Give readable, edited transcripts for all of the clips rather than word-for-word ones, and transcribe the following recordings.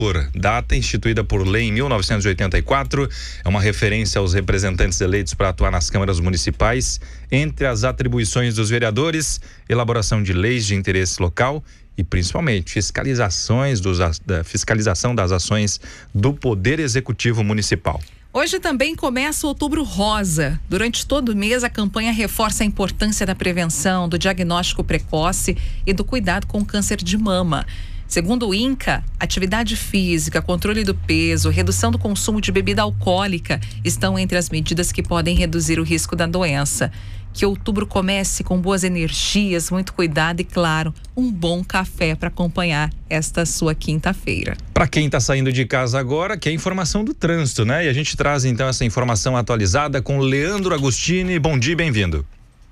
Data instituída por lei em 1984, é uma referência aos representantes eleitos para atuar nas câmaras municipais. Entre as atribuições dos vereadores, elaboração de leis de interesse local e principalmente fiscalização das ações do Poder Executivo Municipal. Hoje também começa o Outubro Rosa. Durante todo o mês, a campanha reforça a importância da prevenção, do diagnóstico precoce e do cuidado com o câncer de mama. Segundo o INCA, atividade física, controle do peso, redução do consumo de bebida alcoólica estão entre as medidas que podem reduzir o risco da doença. Que outubro comece com boas energias, muito cuidado e, claro, um bom café para acompanhar esta sua quinta-feira. Para quem está saindo de casa agora, que é a informação do trânsito, né? E a gente traz então essa informação atualizada com Leandro Agostini. Bom dia e bem-vindo.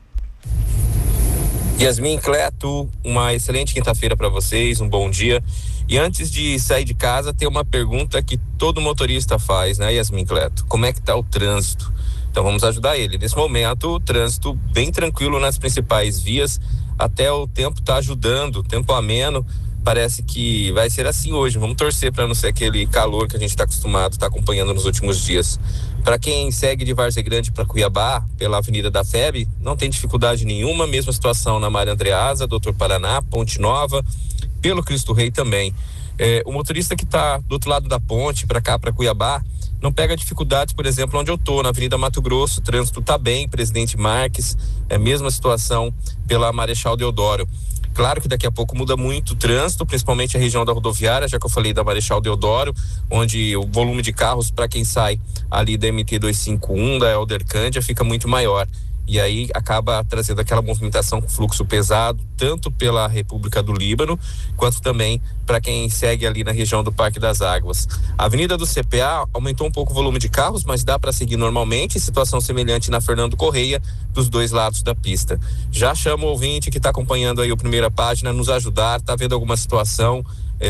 Yasmin, Cleto, uma excelente quinta-feira para vocês, um bom dia. E antes de sair de casa, tem uma pergunta que todo motorista faz, né, Yasmin, Cleto? Como é que tá o trânsito? Então vamos ajudar ele. Nesse momento, o trânsito bem tranquilo nas principais vias, até o tempo tá ajudando, tempo ameno. Parece que vai ser assim hoje. Vamos torcer para não ser aquele calor que a gente está acostumado, está acompanhando nos últimos dias. Para quem segue de Várzea Grande para Cuiabá, pela Avenida da FEB, não tem dificuldade nenhuma. Mesma situação na Maria Andreasa, Doutor Paraná, Ponte Nova, pelo Cristo Rei também. O motorista que está do outro lado da ponte, para cá, para Cuiabá, não pega dificuldades, por exemplo, onde eu estou, na Avenida Mato Grosso, o trânsito está bem, Presidente Marques, mesma situação pela Marechal Deodoro. Claro que daqui a pouco muda muito o trânsito, principalmente a região da rodoviária, já que eu falei da Marechal Deodoro, onde o volume de carros para quem sai ali da MT-251, da Helder Cândia, fica muito maior. E aí acaba trazendo aquela movimentação com fluxo pesado, tanto pela República do Líbano, quanto também para quem segue ali na região do Parque das Águas. A Avenida do CPA aumentou um pouco o volume de carros, mas dá para seguir normalmente, situação semelhante na Fernando Correia, dos dois lados da pista. Já chamo o ouvinte que está acompanhando aí a primeira página, nos ajudar, está vendo alguma situação,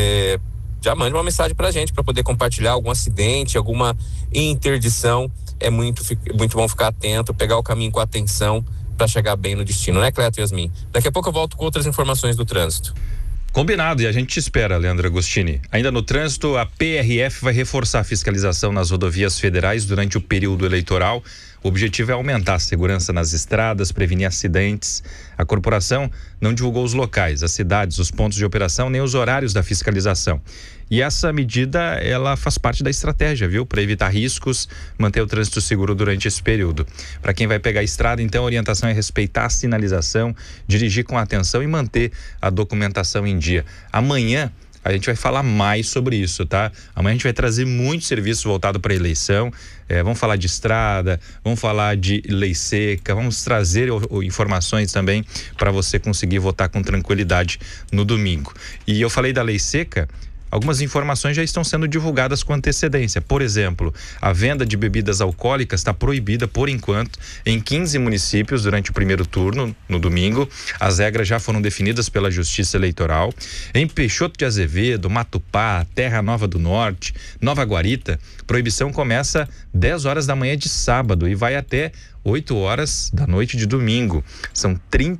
já mande uma mensagem pra gente, para poder compartilhar algum acidente, alguma interdição. É muito bom ficar atento, pegar o caminho com atenção para chegar bem no destino, né, Cleto e Yasmin? Daqui a pouco eu volto com outras informações do trânsito. Combinado, e a gente te espera, Leandro Agostini. Ainda no trânsito, a PRF vai reforçar a fiscalização nas rodovias federais durante o período eleitoral. O objetivo é aumentar a segurança nas estradas, prevenir acidentes. A corporação não divulgou os locais, as cidades, os pontos de operação, nem os horários da fiscalização. E essa medida, ela faz parte da estratégia, viu? Para evitar riscos, manter o trânsito seguro durante esse período. Para quem vai pegar a estrada, então, a orientação é respeitar a sinalização, dirigir com atenção e manter a documentação em dia. Amanhã a gente vai falar mais sobre isso, tá? Amanhã a gente vai trazer muito serviço voltado para a eleição. Vamos falar de estrada, vamos falar de lei seca, vamos trazer informações também para você conseguir votar com tranquilidade no domingo. E eu falei da lei seca. Algumas informações já estão sendo divulgadas com antecedência. Por exemplo, a venda de bebidas alcoólicas está proibida, por enquanto, em 15 municípios durante o primeiro turno, no domingo. As regras já foram definidas pela Justiça Eleitoral. Em Peixoto de Azevedo, Matupá, Terra Nova do Norte, Nova Guarita, proibição começa 10 horas da manhã de sábado e vai até 8 horas da noite de domingo. São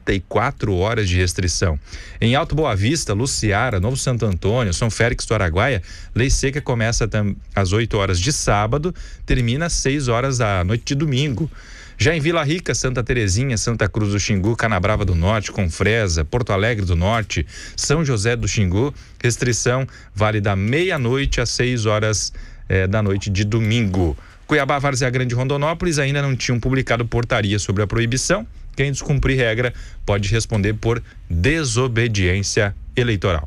34 horas de restrição. Em Alto Boa Vista, Luciara, Novo Santo Antônio, São Félix do Araguaia, lei seca começa às 8 horas de sábado, termina às 6 horas da noite de domingo. Já em Vila Rica, Santa Terezinha, Santa Cruz do Xingu, Canabrava do Norte, Confresa, Porto Alegre do Norte, São José do Xingu, restrição vale da meia-noite às 6 horas da noite de domingo. Cuiabá, Várzea Grande e Rondonópolis ainda não tinham publicado portaria sobre a proibição. Quem descumprir regra pode responder por desobediência eleitoral.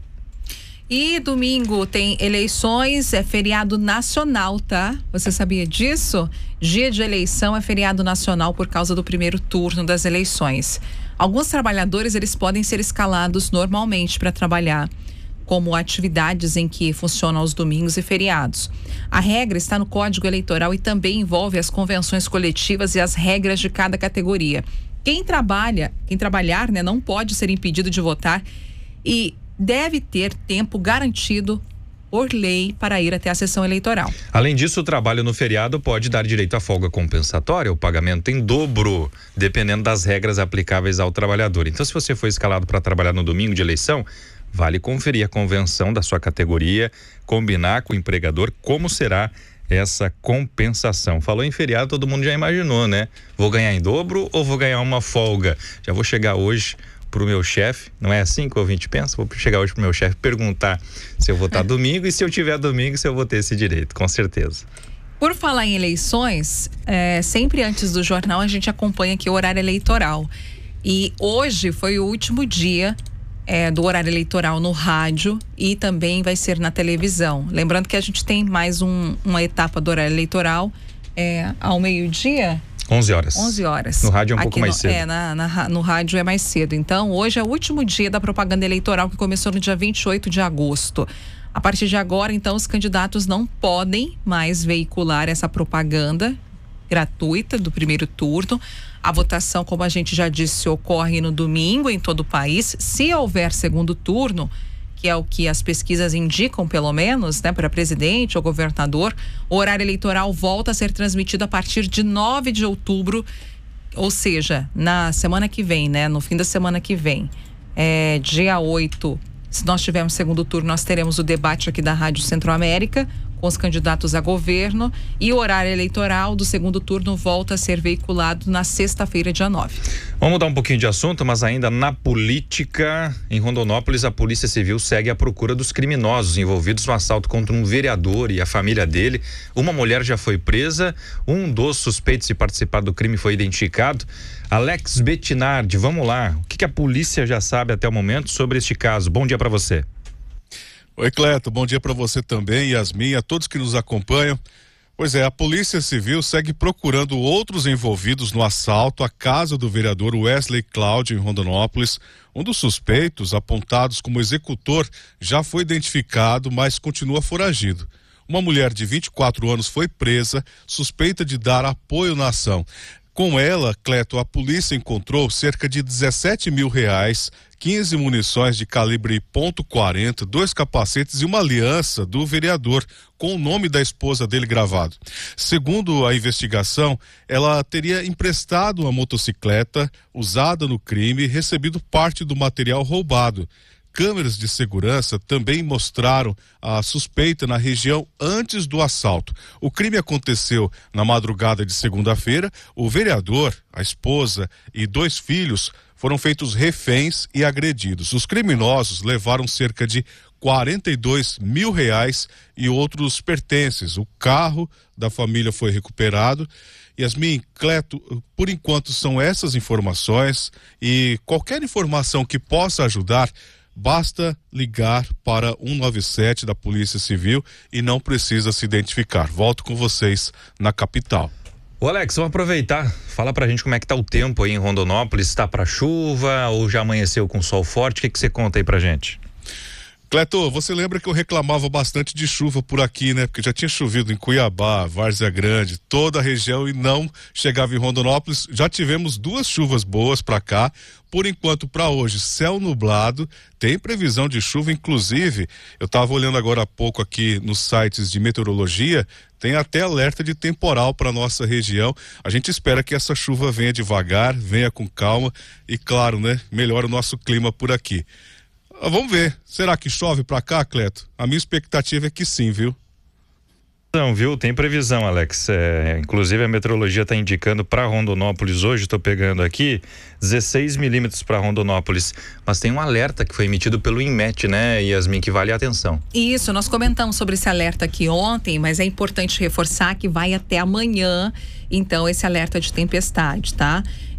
E domingo tem eleições, é feriado nacional, tá? Você sabia disso? Dia de eleição é feriado nacional por causa do primeiro turno das eleições. Alguns trabalhadores, eles podem ser escalados normalmente para trabalhar, como atividades em que funcionam aos domingos e feriados. A regra está no Código Eleitoral e também envolve as convenções coletivas e as regras de cada categoria. Quem trabalhar, né, não pode ser impedido de votar e deve ter tempo garantido por lei para ir até a sessão eleitoral. Além disso, o trabalho no feriado pode dar direito à folga compensatória, o pagamento em dobro, dependendo das regras aplicáveis ao trabalhador. Então, se você foi escalado para trabalhar no domingo de eleição, vale conferir a convenção da sua categoria, combinar com o empregador como será essa compensação. Falou em feriado, todo mundo já imaginou, né? Vou ganhar em dobro ou vou ganhar uma folga? Já vou chegar hoje pro meu chefe, não é assim que o ouvinte pensa? Vou chegar hoje pro meu chefe perguntar se eu vou estar domingo e se eu tiver domingo, se eu vou ter esse direito, com certeza. Por falar em eleições, sempre antes do jornal a gente acompanha aqui o horário eleitoral. E hoje foi o último dia do horário eleitoral no rádio e também vai ser na televisão. Lembrando que a gente tem mais uma etapa do horário eleitoral ao meio-dia. 11 horas. 11 horas. No rádio é um pouco mais cedo. No rádio é mais cedo. Então, hoje é o último dia da propaganda eleitoral que começou no dia 28 de agosto. A partir de agora, então, os candidatos não podem mais veicular essa propaganda gratuita do primeiro turno. A votação, como a gente já disse, ocorre no domingo em todo o país. Se houver segundo turno, que é o que as pesquisas indicam, pelo menos, né, para presidente ou governador, o horário eleitoral volta a ser transmitido a partir de 9 de outubro, ou seja, na semana que vem, né, no fim da semana que vem. Dia 8, se nós tivermos segundo turno, nós teremos o debate aqui da Rádio Centro-América, com os candidatos a governo, e o horário eleitoral do segundo turno volta a ser veiculado na sexta-feira, dia 9. Vamos mudar um pouquinho de assunto, mas ainda na política. Em Rondonópolis, a Polícia Civil segue à procura dos criminosos envolvidos no assalto contra um vereador e a família dele. Uma mulher já foi presa, um dos suspeitos de participar do crime foi identificado. Alex Bettinardi, vamos lá. O que a polícia já sabe até o momento sobre este caso? Bom dia para você. Oi, Cleto, bom dia para você também, Yasmin, a todos que nos acompanham. Pois é, a Polícia Civil segue procurando outros envolvidos no assalto à casa do vereador Wesley Cláudio, em Rondonópolis. Um dos suspeitos, apontados como executor, já foi identificado, mas continua foragido. Uma mulher de 24 anos foi presa, suspeita de dar apoio na ação. Com ela, Cleto, a polícia encontrou cerca de R$17 mil, 15 munições de calibre .40, 2 capacetes e uma aliança do vereador com o nome da esposa dele gravado. Segundo a investigação, ela teria emprestado uma motocicleta usada no crime e recebido parte do material roubado. Câmeras de segurança também mostraram a suspeita na região antes do assalto. O crime aconteceu na madrugada de segunda-feira. O vereador, a esposa e 2 filhos foram feitos reféns e agredidos. Os criminosos levaram cerca de R$42 mil e outros pertences. O carro da família foi recuperado. Yasmin, Cleto, por enquanto são essas informações, e qualquer informação que possa ajudar, basta ligar para 197 da Polícia Civil e não precisa se identificar. Volto com vocês na capital. Ô Alex, vamos aproveitar, fala pra gente como é que tá o tempo aí em Rondonópolis, está pra chuva ou já amanheceu com sol forte? O que você conta aí pra gente? Cleto, você lembra que eu reclamava bastante de chuva por aqui, né? Porque já tinha chovido em Cuiabá, Várzea Grande, toda a região, e não chegava em Rondonópolis. Já tivemos 2 chuvas boas para cá. Por enquanto, para hoje, céu nublado, tem previsão de chuva, inclusive, eu estava olhando agora há pouco aqui nos sites de meteorologia, tem até alerta de temporal para nossa região. A gente espera que essa chuva venha devagar, venha com calma e, claro, né, melhora o nosso clima por aqui. Vamos ver, será que chove pra cá, Cleto? A minha expectativa é que sim, viu? Não, viu? Tem previsão, Alex. Inclusive a meteorologia está indicando para Rondonópolis hoje, estou pegando aqui, 16 milímetros para Rondonópolis. Mas tem um alerta que foi emitido pelo INMET, né, Yasmin, que vale a atenção. Isso, nós comentamos sobre esse alerta aqui ontem, mas é importante reforçar que vai até amanhã, então, esse alerta de tempestade, tá?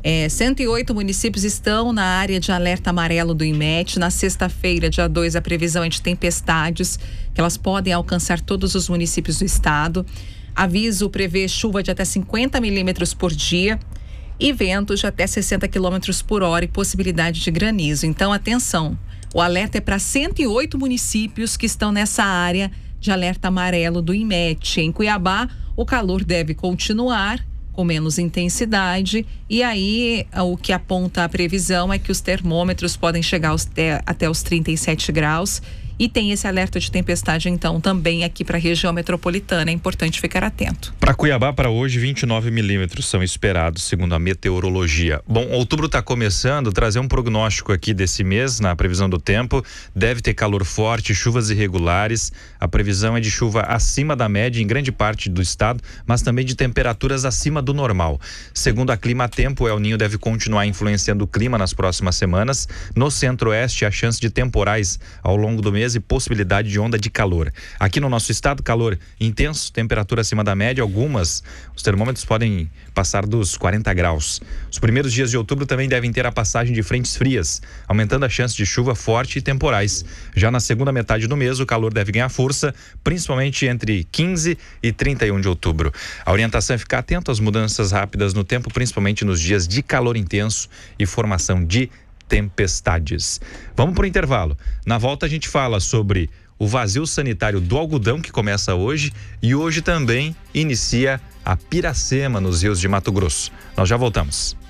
108 municípios estão na área de alerta amarelo do INMET. Na sexta-feira, dia 2, a previsão é de tempestades, que elas podem alcançar todos os municípios do estado. Aviso prevê chuva de até 50 milímetros por dia e ventos de até 60 quilômetros por hora e possibilidade de granizo. Então, atenção, o alerta é para 108 municípios que estão nessa área de alerta amarelo do INMET. Em Cuiabá, o calor deve continuar com menos intensidade, e aí o que aponta a previsão é que os termômetros podem chegar até os 37 graus E tem esse alerta de tempestade, então, também aqui para a região metropolitana. É importante ficar atento. Para Cuiabá, para hoje, 29 milímetros são esperados, segundo a meteorologia. Bom, outubro está começando, trazer um prognóstico aqui desse mês, na previsão do tempo. Deve ter calor forte, chuvas irregulares. A previsão é de chuva acima da média em grande parte do estado, mas também de temperaturas acima do normal. Segundo a Climatempo, o El Niño deve continuar influenciando o clima nas próximas semanas. No centro-oeste, há chance de temporais ao longo do mês e possibilidade de onda de calor. Aqui no nosso estado, calor intenso, temperatura acima da média, os termômetros podem passar dos 40 graus. Os primeiros dias de outubro também devem ter a passagem de frentes frias, aumentando a chance de chuva forte e temporais. Já na segunda metade do mês, o calor deve ganhar força, principalmente entre 15 e 31 de outubro. A orientação é ficar atento às mudanças rápidas no tempo, principalmente nos dias de calor intenso e formação de tempestades. Vamos para o intervalo. Na volta a gente fala sobre o vazio sanitário do algodão, que começa hoje, e hoje também inicia a piracema nos rios de Mato Grosso. Nós já voltamos.